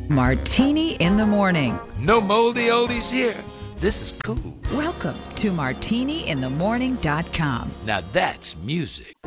Martini in the Morning. No moldy oldies here. This is cool. Welcome to martiniinthemorning.com. Now that's music.